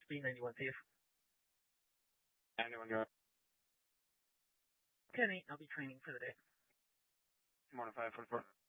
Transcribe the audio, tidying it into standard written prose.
B91 safe. 91, you're up. 10-8, I'll be training for the day. Morning 544.